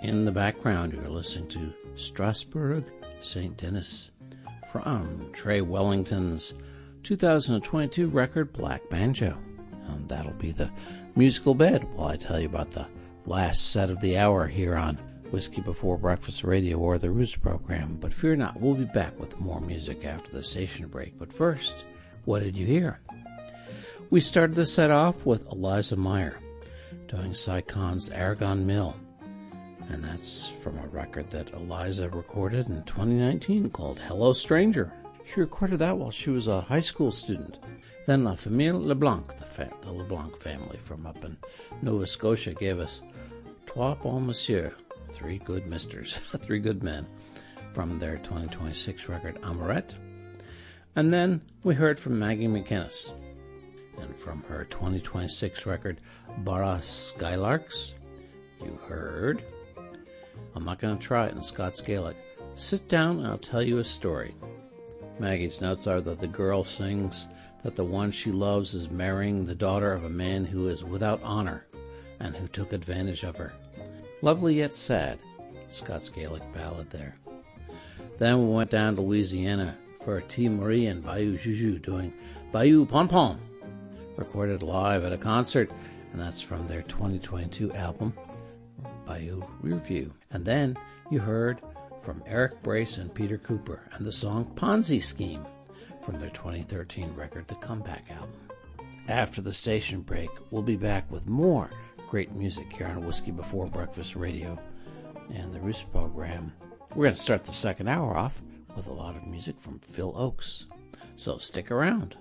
In the background, you're listening to Strasbourg, St. Denis from Trey Wellington's 2022 record, Black Banjo. And that'll be the musical bed while I tell you about the last set of the hour here on Whiskey Before Breakfast Radio or the Roots program. But fear not, we'll be back with more music after the station break. But first, what did you hear? We started the set off with Eliza Meyer doing Sycon's Aragon Mill. And that's from a record that Eliza recorded in 2019 called Hello Stranger. She recorded that while she was a high school student. Then La Famille LeBlanc, the LeBlanc family from up in Nova Scotia, gave us Trois Bons Messieurs, Three Good Misters, Three Good Men, from their 2026 record Amourette. And then we heard from Maggie McInnes, and from her 2026 record Bara Skylarks, you heard... I'm not going to try it in Scots Gaelic. Sit down and I'll tell you a story. Maggie's notes are that the girl sings that the one she loves is marrying the daughter of a man who is without honor and who took advantage of her. Lovely yet sad, Scots Gaelic ballad there. Then we went down to Louisiana for T. Marie and Bayou Juju doing Bayou Pon Pon, recorded live at a concert, and that's from their 2022 album, Bayou Review. And then you heard from Eric Brace and Peter Cooper and the song Ponzi Scheme from their 2013 record, The Comeback Album. After the station break, we'll be back with more great music here on Whiskey Before Breakfast Radio and the Roots program. We're going to start the second hour off with a lot of music from Phil Oakes. So stick around.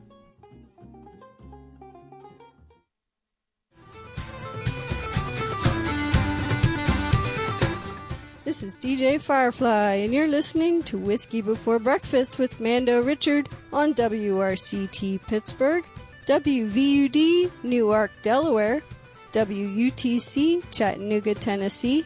This is DJ Firefly, and you're listening to Whiskey Before Breakfast with Mando Richard on WRCT Pittsburgh, WVUD Newark, Delaware, WUTC Chattanooga, Tennessee,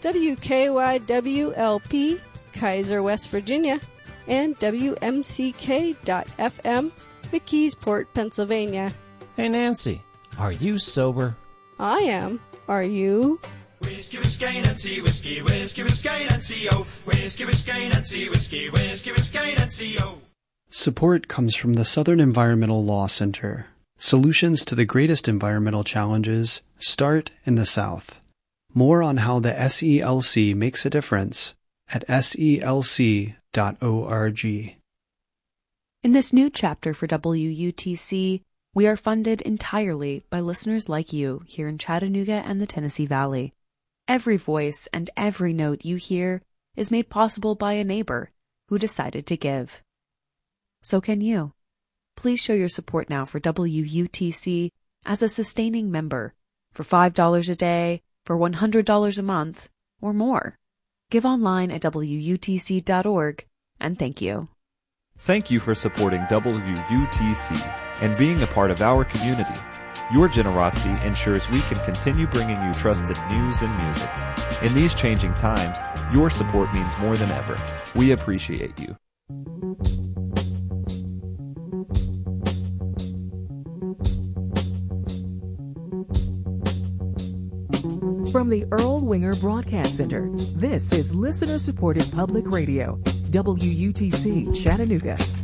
WKYWLP Kaiser, West Virginia, and WMCK.FM McKeesport, Pennsylvania. Hey Nancy, are you sober? I am. Are you? Whiskey, whiskey, Nancy, whiskey, whiskey, whiskey, Nancy, oh. Whiskey, whiskey, Nancy, whiskey, whiskey, whiskey, Nancy, oh. Support comes from the Southern Environmental Law Center. Solutions to the greatest environmental challenges start in the South. More on how the SELC makes a difference at selc.org. In this new chapter for WUTC, we are funded entirely by listeners like you here in Chattanooga and the Tennessee Valley. Every voice and every note you hear is made possible by a neighbor who decided to give. So can you. Please show your support now for WUTC as a sustaining member for $5 a day, for $100 a month, or more. Give online at WUTC.org, and thank you. Thank you for supporting WUTC and being a part of our community. Your generosity ensures we can continue bringing you trusted news and music. In these changing times, your support means more than ever. We appreciate you. From the Earl Winger Broadcast Center, this is listener-supported public radio, WUTC Chattanooga.